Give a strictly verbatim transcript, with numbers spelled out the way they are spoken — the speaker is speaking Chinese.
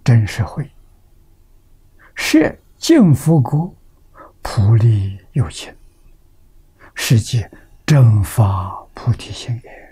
真社会，设净福国，普利有情，是皆正法菩提心也。